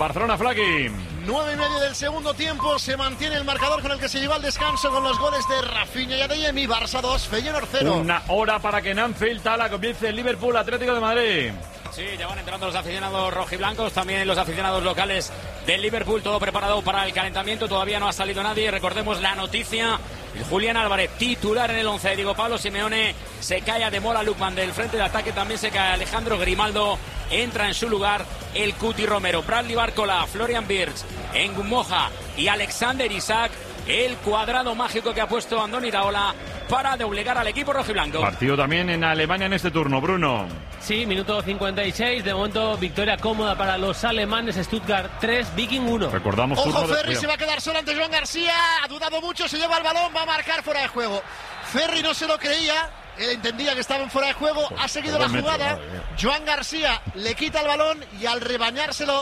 Barcelona, Flaky. 9:30 del segundo tiempo, se mantiene el marcador con el que se lleva al descanso con los goles de Rafinha y Adeyemi. Barça 2, Feyenoord 0. Una hora para que en Anfield Tala comience el Liverpool Atlético de Madrid. Sí, ya van entrando los aficionados rojiblancos, también los aficionados locales del Liverpool, todo preparado para el calentamiento, todavía no ha salido nadie. Recordemos la noticia, Julián Álvarez titular en el 11 de Diego Pablo Simeone, se cae Ademola Lookman del frente de ataque, también se cae Alejandro Grimaldo, entra en su lugar el Cuti Romero, Bradley Barcola, Florian Wirtz, Moja y Alexander Isak, el cuadrado mágico que ha puesto Andoni Iraola para doblegar al equipo rojiblanco. Partido también en Alemania en este turno, Bruno. Sí, minuto 56, de momento victoria cómoda para los alemanes, Stuttgart 3, Viking 1. Recordamos Ojo, Ferri se va a quedar solo ante Joan García, ha dudado mucho, se lleva el balón, va a marcar fuera de juego. Ferri no se lo creía, él entendía que estaban fuera de juego, ha seguido la jugada, Joan García le quita el balón y al rebañárselo,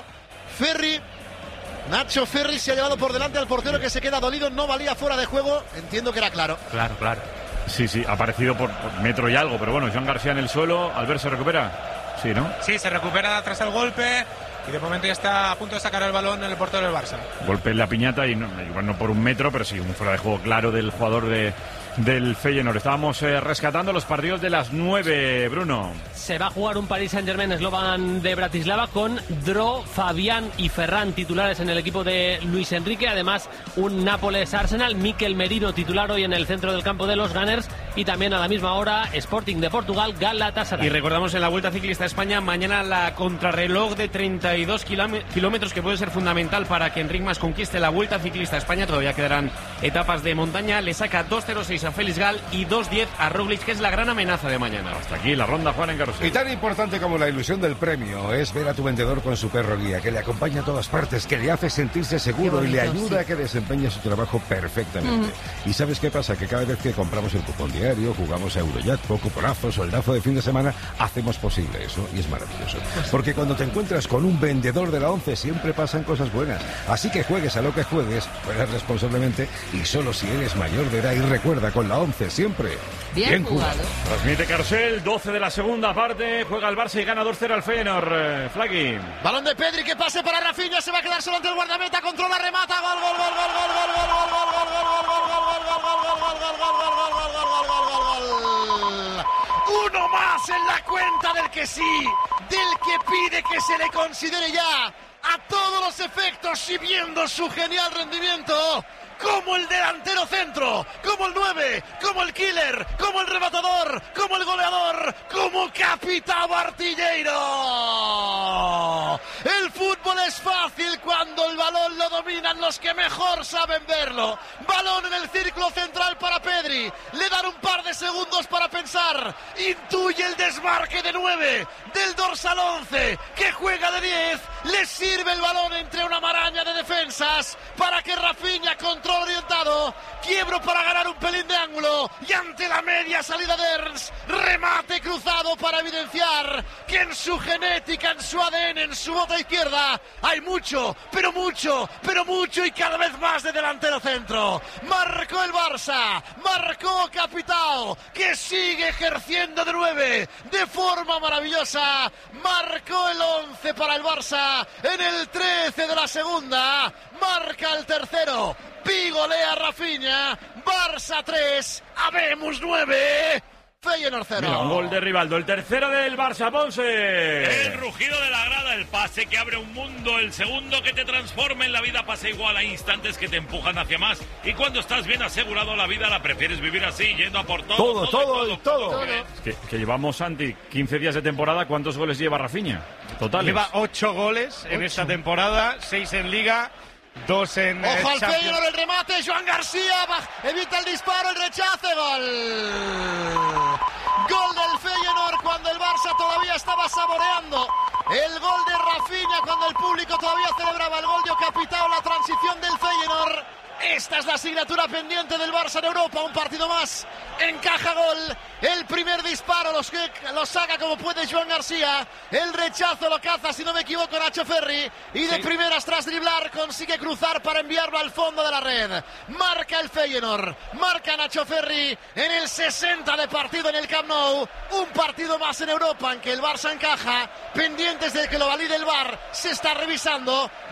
Nacho Ferri se ha llevado por delante al portero que se queda dolido, no valía fuera de juego, entiendo que era claro. Claro. Sí, ha aparecido por metro y algo, pero bueno, Joan García en el suelo, Albert se recupera. Sí, ¿no? Sí, se recupera tras el golpe y de momento ya está a punto de sacar el balón el portero del Barça. Golpe en la piñata y no, igual no por un metro, pero sí, un fuera de juego claro del jugador del Feyenoord. Estábamos rescatando los partidos de las 9, Bruno. Se va a jugar un Paris Saint-Germain Slovan de Bratislava con Dro, Fabián y Ferran titulares en el equipo de Luis Enrique. Además, un Nápoles-Arsenal, Mikel Merino titular hoy en el centro del campo de los Gunners. Y también a la misma hora, Sporting de Portugal, Galatasaray. Y recordamos en la Vuelta Ciclista a España, mañana la contrarreloj de 32 kilómetros que puede ser fundamental para que Enric Mas conquiste la Vuelta Ciclista a España. Todavía quedarán etapas de montaña. Le saca 2.06 a Félix Gal y 2.10 a Roglic, que es la gran amenaza de mañana. Hasta aquí la ronda, Juan en Carrusel. Y tan importante como la ilusión del premio es ver a tu vendedor con su perro guía, que le acompaña a todas partes, que le hace sentirse seguro bonito, y le ayuda a que desempeñe su trabajo perfectamente. ¿Y sabes qué pasa? Que cada vez que compramos el cupón diario, jugamos a Eurojackpot, cuponazo, soldazo de fin de semana, hacemos posible eso y es maravilloso. Porque cuando te encuentras con un vendedor de la 11 siempre pasan cosas buenas. Así que juegues a lo que juegues, juegas responsablemente y solo si eres mayor de edad. Y recuerda, con la 11 siempre bien jugado. Transmite Carrusel, 12 de la segunda parte, juega el Barça y gana 2-0 al Feyenoord. Flaky. Balón de Pedri, que pase para Rafinha, se va a quedar solo ante el guardameta, controla, remata, gol. Uno más en la cuenta del que sí, del que pide que se le considere ya a todos los efectos, si viendo su genial rendimiento como el delantero centro, como el 9, como el killer, como el rematador, como el goleador, como capitán artillero. El fútbol es fácil cuando el balón lo dominan los que mejor saben verlo. Balón en el círculo central para Pedri, le dan un par de segundos para pensar, intuye el desmarque de 9 del dorsal 11 que juega de 10, le sirve el balón entre una maraña de defensas para que Rafinha controle orientado, quiebro para ganar un pelín de ángulo y ante la media salida de Ernst, remate cruzado para evidenciar que en su genética, en su ADN, en su bota izquierda hay mucho y cada vez más de delantero centro. Marcó el Barça, marcó Capitao, que sigue ejerciendo de 9 de forma maravillosa, marcó el 11 para el Barça en el 13 de la segunda, marca el tercero, pigolea Rafinha, Barça 3, habemos 9, Feyenoord 0. Mira, un gol de Rivaldo, el tercero del Barça, Ponce. El rugido de la grada, el pase que abre un mundo, el segundo que te transforma en la vida, pasa igual, a instantes que te empujan hacia más. Y cuando estás bien asegurado la vida, la prefieres vivir así, yendo a por todo. Todo. Que llevamos, Santi, 15 días de temporada. ¿Cuántos goles lleva Rafinha? Totales. Lleva 8 goles en esta temporada, 6 en Liga, 2 en Ojo al Champions. Feyenoord, el remate, Joan García evita el disparo, el rechace, gol del Feyenoord cuando el Barça todavía estaba saboreando el gol de Rafinha, cuando el público todavía celebraba el gol de Capitao, la transición del Feyenoord. Esta es la asignatura pendiente del Barça en Europa, un partido más, encaja gol, el primer disparo lo saca como puede Joan García, el rechazo lo caza, si no me equivoco, Nacho Ferri, y de primeras tras driblar consigue cruzar para enviarlo al fondo de la red. Marca el Feyenoord, marca Nacho Ferri en el 60 de partido en el Camp Nou, un partido más en Europa en que el Barça encaja, pendientes de que lo valide el VAR, se está revisando.